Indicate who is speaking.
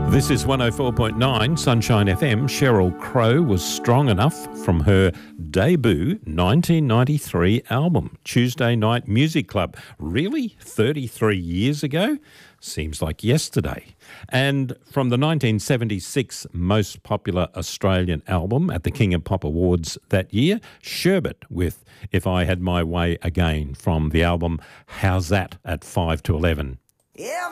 Speaker 1: This is 104.9 Sunshine FM. Sheryl Crow was strong enough from her debut 1993 album, Tuesday Night Music Club. Really? 33 years ago? Seems like yesterday. And from the 1976 most popular Australian album at the King of Pop Awards that year, Sherbet with If I Had My Way Again from the album How's That at 5 to 11.
Speaker 2: Yeah.